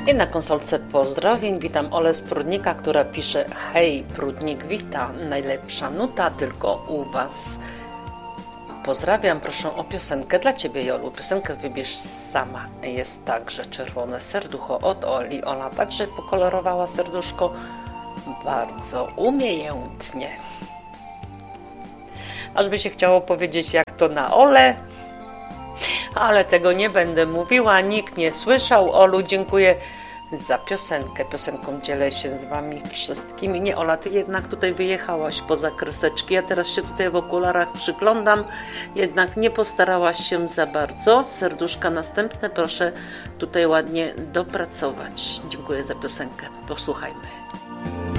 I na konsolce pozdrowień witam Olę z Prudnika, która pisze: hej, Prudnik wita, najlepsza nuta tylko u Was. Pozdrawiam, proszę o piosenkę dla Ciebie, Jolu. Piosenkę wybierz sama. Jest także czerwone serducho od Oli. Ola także pokolorowała serduszko bardzo umiejętnie. Ażby się chciało powiedzieć, jak to na Ole, ale tego nie będę mówiła, nikt nie słyszał. Olu, dziękuję za piosenkę. Piosenką dzielę się z Wami wszystkimi. Nie, Ola, Ty jednak tutaj wyjechałaś poza kreseczki. Ja teraz się tutaj w okularach przyglądam. Jednak nie postarałaś się za bardzo. Serduszka następne proszę tutaj ładnie dopracować. Dziękuję za piosenkę. Posłuchajmy.